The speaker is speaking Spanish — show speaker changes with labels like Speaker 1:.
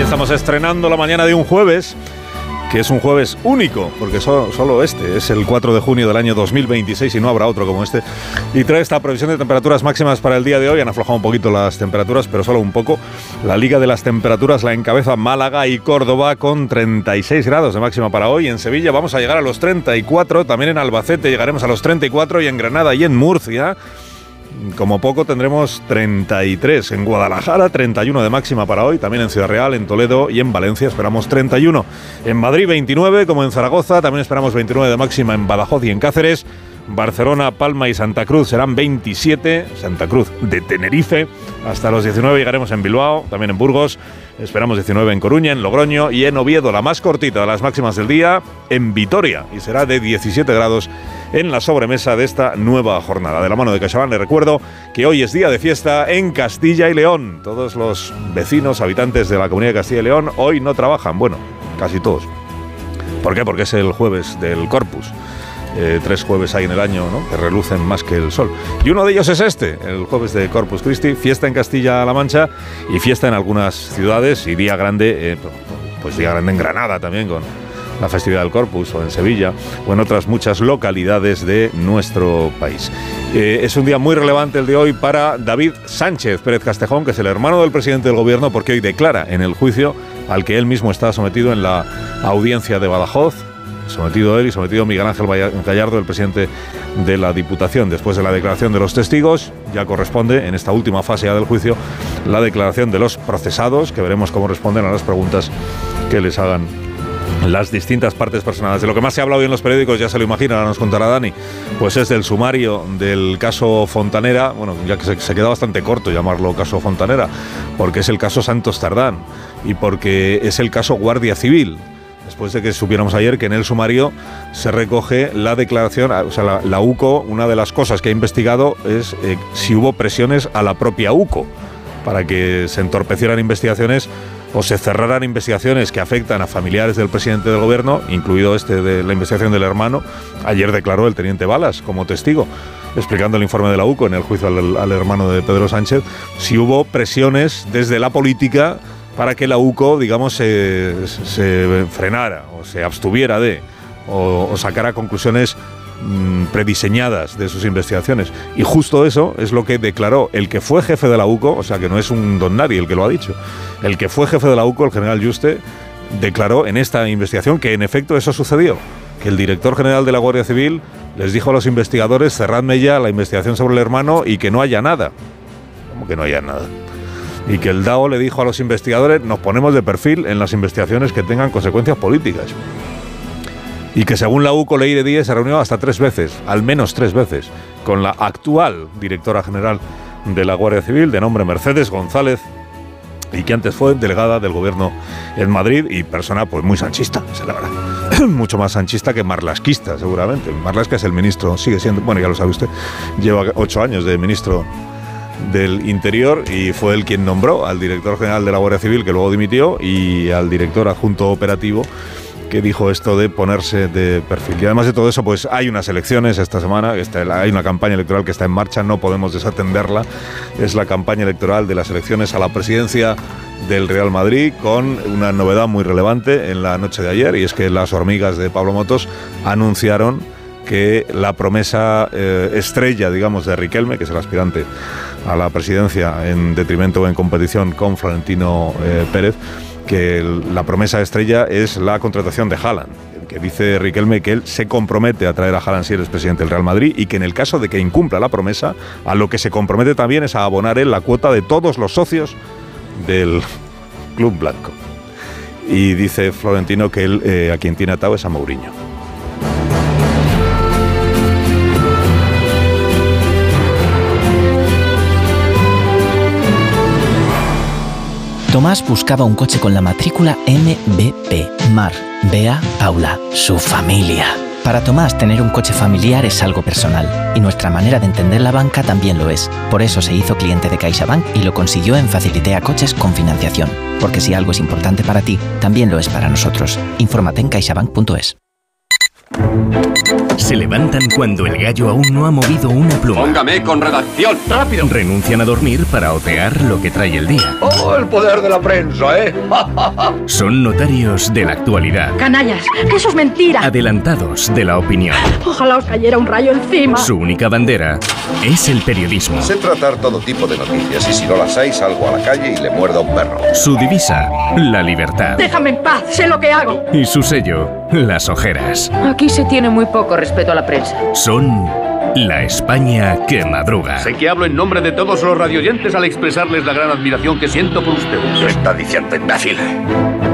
Speaker 1: estamos estrenando la mañana de un jueves, que es un jueves único, porque solo este es el 4 de junio del año 2026 y no habrá otro como este. Y trae esta previsión de temperaturas máximas para el día de hoy. Han aflojado un poquito las temperaturas, pero solo un poco. La liga de las temperaturas la encabeza Málaga y Córdoba con 36 grados de máxima para hoy. En Sevilla vamos a llegar a los 34, también en Albacete llegaremos a los 34 y en Granada y en Murcia, como poco, tendremos 33. En Guadalajara, 31 de máxima para hoy. También en Ciudad Real, en Toledo y en Valencia esperamos 31. En Madrid, 29, como en Zaragoza. También esperamos 29 de máxima en Badajoz y en Cáceres. Barcelona, Palma y Santa Cruz serán 27. Santa Cruz de Tenerife. Hasta los 19 llegaremos en Bilbao, también en Burgos. Esperamos 19 en Coruña, en Logroño y en Oviedo, la más cortita de las máximas del día, en Vitoria. Y será de 17 grados en la sobremesa de esta nueva jornada. De la mano de CaixaBank, les recuerdo que hoy es día de fiesta en Castilla y León. Todos los vecinos, habitantes de la Comunidad de Castilla y León, hoy no trabajan. Bueno, casi todos. ¿Por qué? Porque es el jueves del Corpus. 3 jueves hay en el año, ¿no?, que relucen más que el sol. Y uno de ellos es este, el jueves de Corpus Christi, fiesta en Castilla-La Mancha y fiesta en algunas ciudades y día grande, pues día grande en Granada también con la festividad del Corpus, o en Sevilla, o en otras muchas localidades de nuestro país. Es un día muy relevante el de hoy para David Sánchez Pérez Castejón, que es el hermano del presidente del gobierno, porque hoy declara en el juicio al que él mismo está sometido en la audiencia de Badajoz. Sometido él y sometido Miguel Ángel Gallardo, el presidente de la Diputación. Después de la declaración de los testigos, ya corresponde, en esta última fase ya del juicio, la declaración de los procesados, que veremos cómo responden a las preguntas que les hagan las distintas partes personales. De lo que más se ha hablado hoy en los periódicos, ya se lo imaginan, ahora nos contará Dani, pues es del sumario del caso Fontanera. Bueno, ya que se queda bastante corto llamarlo caso Fontanera, porque es el caso Santos Tardán y porque es el caso Guardia Civil. Después de que supiéramos ayer que en el sumario se recoge la declaración, o sea, la UCO, una de las cosas que ha investigado es si hubo presiones a la propia UCO para que se entorpecieran investigaciones o se cerraran investigaciones que afectan a familiares del presidente del gobierno, incluido de la investigación del hermano. Ayer declaró el teniente Balas como testigo, explicando el informe de la UCO en el juicio al hermano de Pedro Sánchez, si hubo presiones desde la política para que la UCO, digamos, se frenara o se abstuviera o sacara conclusiones prediseñadas de sus investigaciones. Y justo eso es lo que declaró el que fue jefe de la UCO, o sea que no es un don nadie el que lo ha dicho. El que fue jefe de la UCO, el general Yuste, declaró en esta investigación que en efecto eso sucedió, que el director general de la Guardia Civil les dijo a los investigadores: cerradme ya la investigación sobre el hermano y que no haya nada. ¿Cómo que no haya nada? Y que el DAO le dijo a los investigadores: nos ponemos de perfil en las investigaciones que tengan consecuencias políticas. Y que según la UCO, Leire Díez se reunió hasta 3 veces, al menos 3 veces, con la actual directora general de la Guardia Civil, de nombre Mercedes González, y que antes fue delegada del gobierno en Madrid y persona pues muy sanchista, se la verdad. Mucho más sanchista que marlasquista, seguramente. Marlasca es el ministro, sigue siendo, bueno, ya lo sabe usted, lleva 8 años de ministro del Interior y fue él quien nombró al director general de la Guardia Civil, que luego dimitió, y al director adjunto operativo, que dijo esto de ponerse de perfil. Y además de todo eso, pues hay unas elecciones esta semana, hay una campaña electoral que está en marcha, no podemos desatenderla. Es la campaña electoral de las elecciones a la presidencia del Real Madrid, con una novedad muy relevante en la noche de ayer, y es que las hormigas de Pablo Motos anunciaron que la promesa estrella, digamos, de Riquelme, que es el aspirante a la presidencia en detrimento o en competición con Florentino Pérez, que la promesa estrella es la contratación de Haaland, que dice Riquelme que él se compromete a traer a Haaland si él es presidente del Real Madrid, y que en el caso de que incumpla la promesa, a lo que se compromete también es a abonar él la cuota de todos los socios del Club Blanco. Y dice Florentino que él a quien tiene atado es a Mourinho.
Speaker 2: Tomás buscaba un coche con la matrícula MBP, Mar, Bea, Paula, su familia. Para Tomás, tener un coche familiar es algo personal, y nuestra manera de entender la banca también lo es. Por eso se hizo cliente de CaixaBank y lo consiguió en Facilitea Coches con financiación. Porque si algo es importante para ti, también lo es para nosotros. Infórmate en caixabank.es.
Speaker 3: Se levantan cuando el gallo aún no ha movido una pluma.
Speaker 4: Póngame con redacción, rápido.
Speaker 3: Renuncian a dormir para otear lo que trae el día.
Speaker 4: ¡Oh, el poder de la prensa, eh!
Speaker 3: Son notarios de la actualidad.
Speaker 5: Canallas, que eso es mentira.
Speaker 3: Adelantados de la opinión.
Speaker 5: Ojalá os cayera un rayo encima.
Speaker 3: Su única bandera es el periodismo.
Speaker 6: Sé tratar todo tipo de noticias y si no las hay salgo a la calle y le muerdo a un perro.
Speaker 3: Su divisa, la libertad.
Speaker 5: Déjame en paz, sé lo que hago.
Speaker 3: Y su sello, las ojeras.
Speaker 7: Aquí se tiene muy poco respeto a la prensa.
Speaker 3: Son la España que madruga.
Speaker 8: Sé que hablo en nombre de todos los radioyentes al expresarles la gran admiración que siento por ustedes.
Speaker 6: ¿Qué está diciendo, imbécil?